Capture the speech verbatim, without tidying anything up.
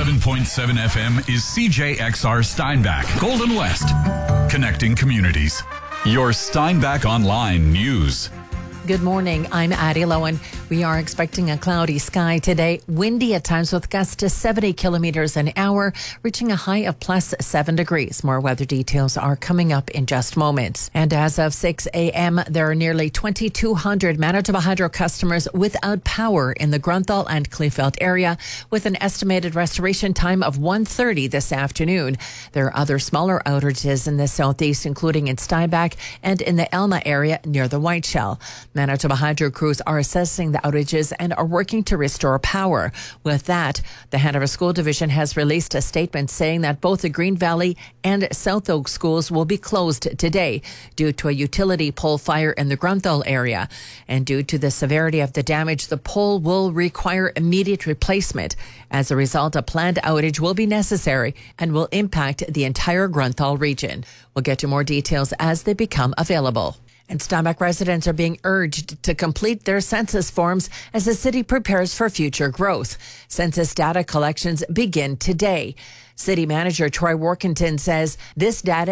seven point seven F M is C J X R Steinbach, Golden West, connecting communities. Your Steinbach Online News. Good morning. I'm Addie Lowen. We are expecting a cloudy sky today, windy at times with gusts to seventy kilometers an hour, reaching a high of plus seven degrees. More weather details are coming up in just moments. And as of six a.m., there are nearly twenty-two hundred Manitoba Hydro customers without power in the Grunthal and Kleefeld area, with an estimated restoration time of one thirty this afternoon. There are other smaller outages in the southeast, including in Steinbach and in the Elma area near the Whiteshell. Manitoba Hydro crews are assessing the outages and are working to restore power. With that, the Hanover School Division has released a statement saying that both the Green Valley and South Oak schools will be closed today due to a utility pole fire in the Grunthal area. And due to the severity of the damage, the pole will require immediate replacement. As a result, a planned outage will be necessary and will impact the entire Grunthal region. We'll get to more details as they become available. And Steinbach residents are being urged to complete their census forms as the city prepares for future growth. Census data collections begin today. City Manager Troy Workington says this data